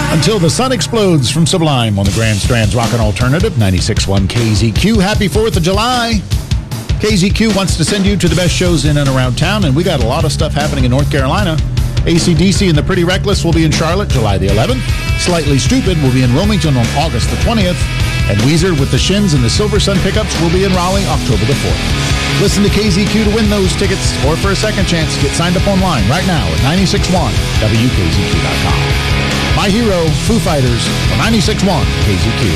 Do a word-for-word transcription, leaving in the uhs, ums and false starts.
Until the sun explodes from Sublime on the Grand Strand's Rockin' Alternative, ninety-six point one K Z Q. Happy fourth of July. K Z Q wants to send you to the best shows in and around town, and we got a lot of stuff happening in North Carolina. A C D C and the Pretty Reckless will be in Charlotte July the eleventh. Slightly Stupid will be in Wilmington on August the twentieth. And Weezer with the Shins and the Silver Sun Pickups will be in Raleigh October the fourth. Listen to K Z Q to win those tickets, or for a second chance, get signed up online right now at ninety-six point one W K Z Q dot com. My hero, Foo Fighters, on ninety-six point one K Z Q.